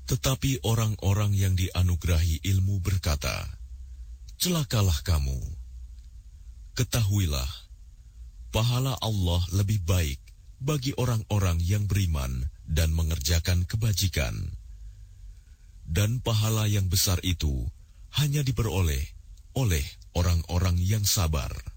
Tetapi orang-orang yang dianugerahi ilmu berkata, "Celakalah kamu. Ketahuilah, pahala Allah lebih baik bagi orang-orang yang beriman dan mengerjakan kebajikan. Dan pahala yang besar itu hanya diperoleh oleh orang-orang yang sabar."